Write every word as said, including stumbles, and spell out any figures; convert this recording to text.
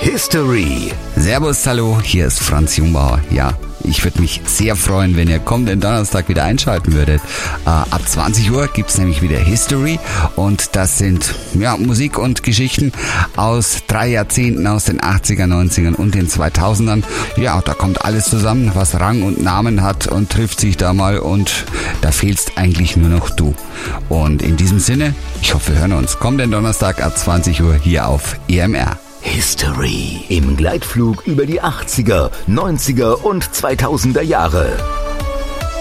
History. Servus, hallo, hier ist Franz Jungbauer. Ja, ich würde mich sehr freuen, wenn ihr kommenden Donnerstag wieder einschalten würdet. Äh, ab zwanzig Uhr gibt's nämlich wieder History und das sind ja Musik und Geschichten aus drei Jahrzehnten, aus den achtziger, neunzigern und den zweitausendern. Ja, da kommt alles zusammen, was Rang und Namen hat und trifft sich da mal und da fehlst eigentlich nur noch du. Und in diesem Sinne, ich hoffe, wir hören uns kommenden Donnerstag ab zwanzig Uhr hier auf E M R. History im Gleitflug über die achtziger, neunziger und zweitausender Jahre.